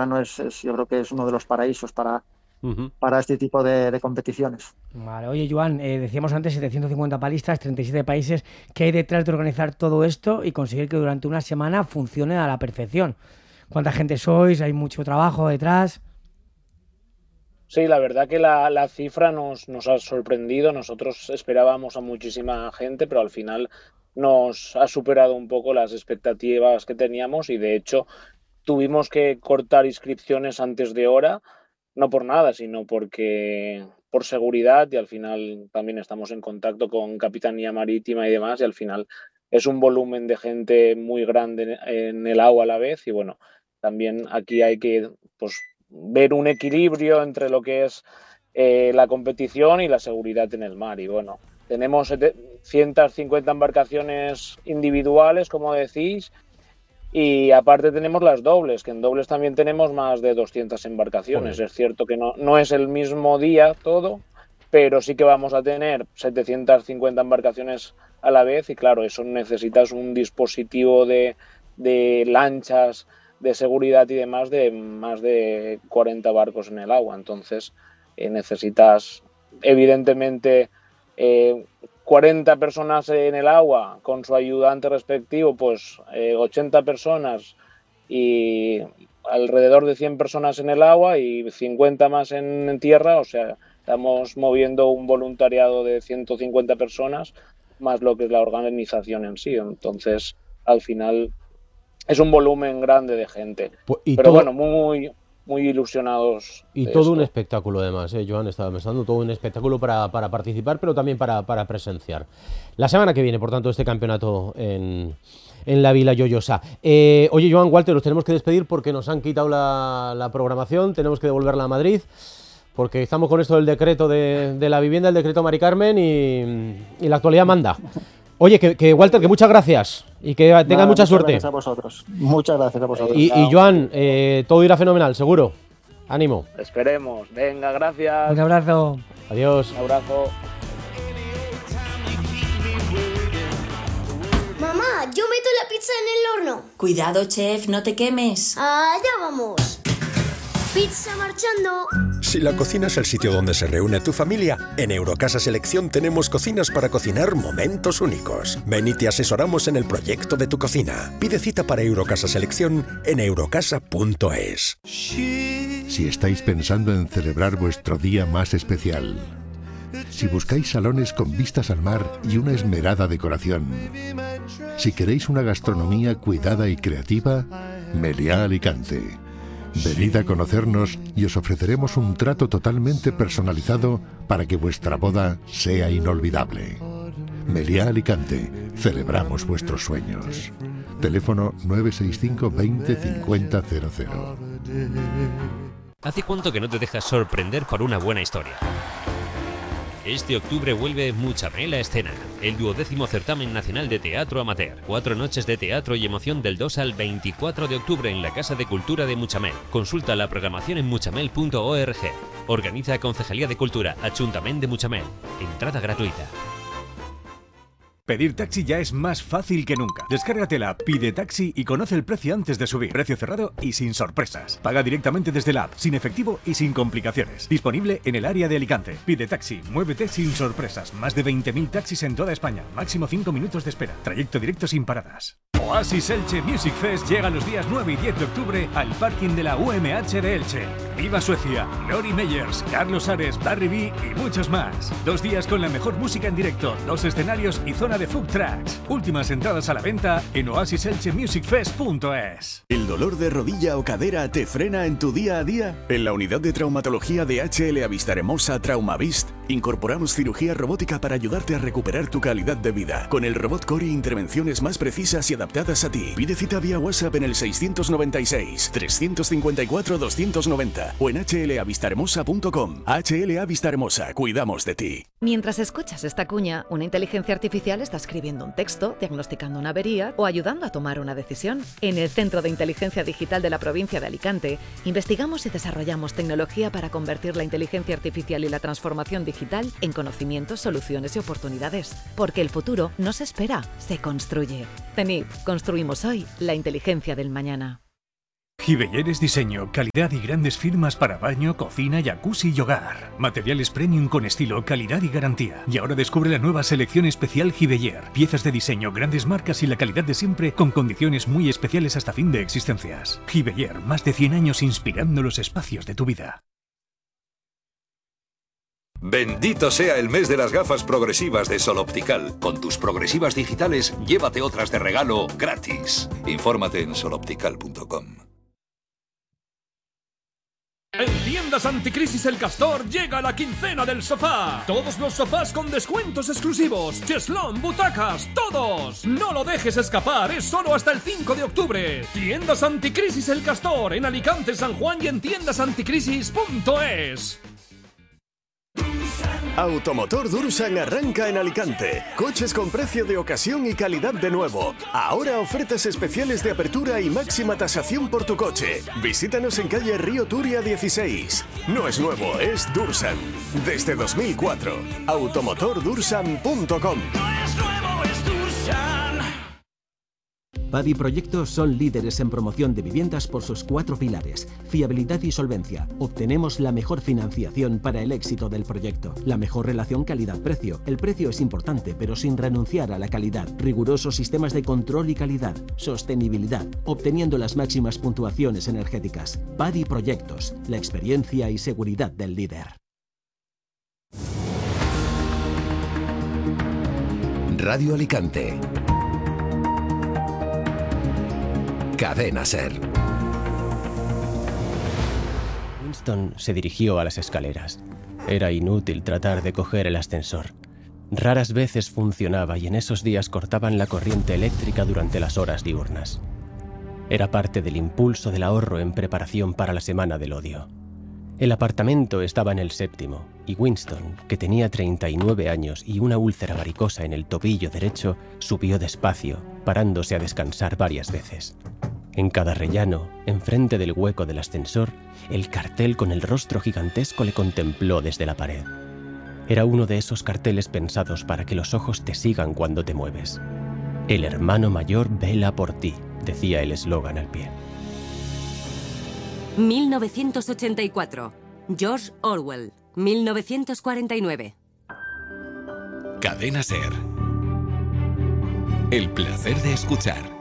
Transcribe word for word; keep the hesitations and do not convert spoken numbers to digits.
Cifrano es, es, yo creo que es uno de los paraísos para, uh-huh. para este tipo de, de competiciones. Vale. Oye, Joan, eh, decíamos antes setecientos cincuenta palistas, treinta y siete países. ¿Qué hay detrás de organizar todo esto y conseguir que durante una semana funcione a la perfección? ¿Cuánta gente sois? ¿Hay mucho trabajo detrás? Sí, la verdad que la, la cifra nos, nos ha sorprendido. Nosotros esperábamos a muchísima gente, pero al final nos ha superado un poco las expectativas que teníamos y de hecho tuvimos que cortar inscripciones antes de hora, no por nada, sino porque por seguridad, y al final también estamos en contacto con Capitanía Marítima y demás, y al final es un volumen de gente muy grande en el agua a la vez y bueno, también aquí hay que pues ver un equilibrio entre lo que es eh, la competición y la seguridad en el mar. Y bueno, tenemos ciento cincuenta embarcaciones individuales, como decís, y aparte tenemos las dobles, que en dobles también tenemos más de doscientas embarcaciones. Joder. Es cierto que no, no es el mismo día todo, pero sí que vamos a tener setecientas cincuenta embarcaciones a la vez y claro, eso necesitas un dispositivo de, de lanchas de seguridad y demás de más de cuarenta barcos en el agua. Entonces eh, necesitas evidentemente eh, cuarenta personas en el agua con su ayudante respectivo, pues eh, ochenta personas y alrededor de cien personas en el agua y cincuenta más en, en tierra. O sea, estamos moviendo un voluntariado de ciento cincuenta personas más lo que es la organización en sí. Entonces al final es un volumen grande de gente, y pero todo, bueno, muy muy ilusionados. Y todo esto. Un espectáculo además, ¿eh, Joan? Estaba pensando, todo un espectáculo para, para participar, pero también para, para presenciar. La semana que viene, por tanto, este campeonato en, en la Vila Lloyosa. Eh, oye, Joan, Walter, los tenemos que despedir porque nos han quitado la, la programación, tenemos que devolverla a Madrid, porque estamos con esto del decreto de, de la vivienda, el decreto Mari Carmen, y, y la actualidad manda. Oye, que, que Walter, que muchas gracias y que tengan Nada, mucha muchas suerte. Gracias a vosotros. Muchas gracias a vosotros. Y, y Joan, eh, todo irá fenomenal, seguro. Ánimo. Esperemos. Venga, gracias. Un abrazo. Adiós. Un abrazo. Mamá, yo meto la pizza en el horno. Cuidado, chef, no te quemes. Allá vamos. Pizza marchando. Si la cocina es el sitio donde se reúne tu familia, en Eurocasa Selección tenemos cocinas para cocinar momentos únicos. Ven y te asesoramos en el proyecto de tu cocina. Pide cita para Eurocasa Selección en eurocasa punto es. Si estáis pensando en celebrar vuestro día más especial, si buscáis salones con vistas al mar y una esmerada decoración, si queréis una gastronomía cuidada y creativa, Meliá Alicante. Venid a conocernos y os ofreceremos un trato totalmente personalizado para que vuestra boda sea inolvidable. Meliá Alicante, celebramos vuestros sueños. Teléfono nueve seis cinco veinte cincuenta cero cero. ¿Hace cuánto que no te dejas sorprender por una buena historia? Este octubre vuelve Muchamel a escena, el duodécimo certamen nacional de teatro amateur. Cuatro noches de teatro y emoción del dos al veinticuatro de octubre en la Casa de Cultura de Muchamel. Consulta la programación en muchamel punto org. Organiza Concejalía de Cultura, Ayuntamiento de Muchamel. Entrada gratuita. Pedir taxi ya es más fácil que nunca. Descárgate la app Pide Taxi y conoce el precio antes de subir. Precio cerrado y sin sorpresas. Paga directamente desde la app, sin efectivo y sin complicaciones. Disponible en el área de Alicante. Pide Taxi, muévete sin sorpresas. Más de veinte mil taxis en toda España. Máximo cinco minutos de espera. Trayecto directo sin paradas. Oasis Elche Music Fest llega los días nueve y diez de octubre al parking de la U M H de Elche. Viva Suecia, Lori Meyers, Carlos Ares, Barry B y muchos más. Dos días con la mejor música en directo, dos escenarios y zona de food tracks. Últimas entradas a la venta en oasis elche music fest punto es. ¿El dolor de rodilla o cadera te frena en tu día a día? En la unidad de traumatología de H L A Vistahermosa Traumavist incorporamos cirugía robótica para ayudarte a recuperar tu calidad de vida. Con el robot Cori, intervenciones más precisas y adaptadas a ti. Pide cita vía WhatsApp en el seiscientos noventa y seis, trescientos cincuenta y cuatro, doscientos noventa o en h l a vistahermosa punto com. H L A Vistahermosa, cuidamos de ti. Mientras escuchas esta cuña, una inteligencia artificial está escribiendo un texto, diagnosticando una avería o ayudando a tomar una decisión. En el Centro de Inteligencia Digital de la provincia de Alicante, investigamos y desarrollamos tecnología para convertir la inteligencia artificial y la transformación digital en conocimientos, soluciones y oportunidades. Porque el futuro no se espera, se construye. C E N I F, construimos hoy la inteligencia del mañana. Giveller es diseño, calidad y grandes firmas para baño, cocina, jacuzzi y hogar. Materiales premium con estilo, calidad y garantía. Y ahora descubre la nueva selección especial Giveller. Piezas de diseño, grandes marcas y la calidad de siempre con condiciones muy especiales hasta fin de existencias. Giveller, más de cien años inspirando los espacios de tu vida. Bendito sea el mes de las gafas progresivas de Sol Optical. Con tus progresivas digitales, llévate otras de regalo gratis. Infórmate en sol optical punto com. En Tiendas Anticrisis El Castor llega la quincena del sofá. Todos los sofás con descuentos exclusivos. Cheslón, butacas, todos. No lo dejes escapar, es solo hasta el cinco de octubre. Tiendas Anticrisis El Castor en Alicante, San Juan y en tiendas anticrisis punto es. Automotor Dursan arranca en Alicante. Coches con precio de ocasión y calidad de nuevo. Ahora ofertas especiales de apertura y máxima tasación por tu coche. Visítanos en calle Río Turia dieciséis. No es nuevo, es Dursan. Desde dos mil cuatro. automotor dursan punto com. Padi Proyectos son líderes en promoción de viviendas por sus cuatro pilares: fiabilidad y solvencia. Obtenemos la mejor financiación para el éxito del proyecto. La mejor relación calidad-precio. El precio es importante, pero sin renunciar a la calidad. Rigurosos sistemas de control y calidad. Sostenibilidad, obteniendo las máximas puntuaciones energéticas. Padi Proyectos, la experiencia y seguridad del líder. Radio Alicante. Cadena Ser. Winston se dirigió a las escaleras. Era inútil tratar de coger el ascensor. Raras veces funcionaba y en esos días cortaban la corriente eléctrica durante las horas diurnas. Era parte del impulso del ahorro en preparación para la semana del odio. El apartamento estaba en el séptimo y Winston, que tenía treinta y nueve años y una úlcera varicosa en el tobillo derecho, subió despacio, parándose a descansar varias veces. En cada rellano, enfrente del hueco del ascensor, el cartel con el rostro gigantesco le contempló desde la pared. Era uno de esos carteles pensados para que los ojos te sigan cuando te mueves. El hermano mayor vela por ti, decía el eslogan al pie. mil novecientos ochenta y cuatro. George Orwell. mil novecientos cuarenta y nueve. Cadena Ser. El placer de escuchar.